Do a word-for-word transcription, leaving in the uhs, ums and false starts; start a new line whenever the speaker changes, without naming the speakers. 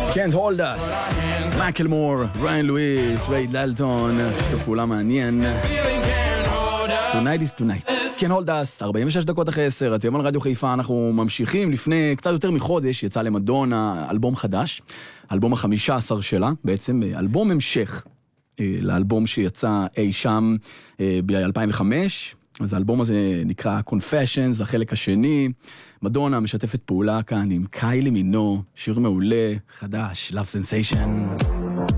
Can't Hold Us, מקלמור, ריין לואיס, ריי דלטון, שיתוף פעולה מעניין. Tonight is tonight. Can't Hold Us, ארבעים ושש דקות אחרי עשר, אתם על רדיו חיפה, אנחנו ממשיכים. לפני קצת יותר מחודש יצא למדונה אלבום חדש, אלבום החמישה עשר שלה, בעצם אלבום המשך לאלבום שיצא אי שם ב-אלפיים וחמש. אז האלבום הזה נקרא Confessions, החלק השני. מדונה משתפת פעולה כאן עם קיילי מינו, שיר מעולה, חדש, Love Sensation.